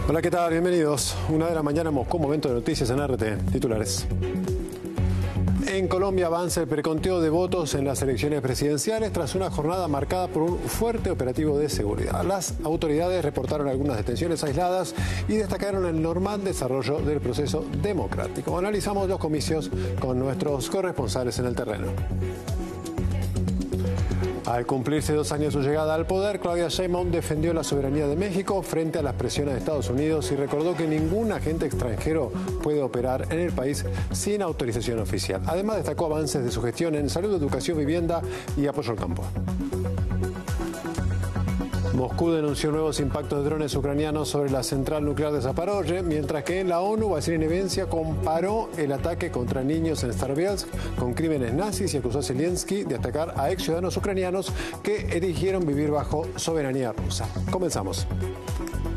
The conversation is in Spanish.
Hola, ¿qué tal? Bienvenidos. 1 de la mañana, Moscú, momento de noticias en RT. Titulares. En Colombia avanza el preconteo de votos en las elecciones presidenciales tras una jornada marcada por un fuerte operativo de seguridad. Las autoridades reportaron algunas detenciones aisladas y destacaron el normal desarrollo del proceso democrático. Analizamos los comicios con nuestros corresponsales en el terreno. Al cumplirse 2 años de su llegada al poder, Claudia Sheinbaum defendió la soberanía de México frente a las presiones de Estados Unidos y recordó que ningún agente extranjero puede operar en el país sin autorización oficial. Además, destacó avances de su gestión en salud, educación, vivienda y apoyo al campo. Moscú denunció nuevos impactos de drones ucranianos sobre la central nuclear de Zaporozhye, mientras que en la ONU, Vasily Nevencia comparó el ataque contra niños en Starobielsk con crímenes nazis y acusó a Zelensky de atacar a ex ciudadanos ucranianos que eligieron vivir bajo soberanía rusa. Comenzamos.